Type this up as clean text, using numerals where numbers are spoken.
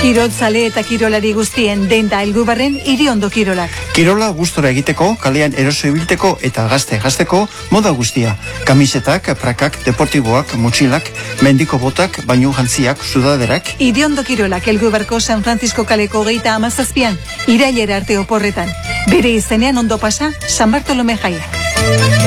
Kirolzale eta kirolari guztien denda helgubarren Iriondo Kirolak. Kirola gustora egiteko, kalean eroso ibilteko eta gazteko moda guztia. Kamisetak, prakak, deportiboak, motxilak, mendiko botak, bainu jantziak, sudaderak. Iriondo Kirolak helgubarko San Francisco kaleko 37an, irailera arte oporretan. Bere izenean ondo pasa San Bartolome jaiak.